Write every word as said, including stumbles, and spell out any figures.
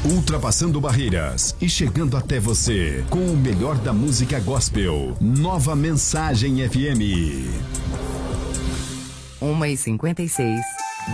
Ultrapassando barreiras e chegando até você com o melhor da música gospel. Nova Mensagem F M. uma e cinquenta e seis.